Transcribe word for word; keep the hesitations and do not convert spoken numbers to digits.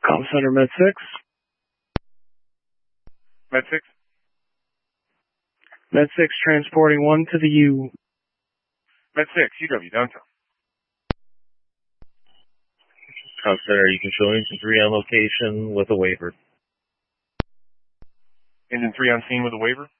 Call Center Med six. Med six. Med six transporting one to the U. Med six, U W, downtown. Call Center, you can show engine three on location with a waiver. Engine three on scene with a waiver?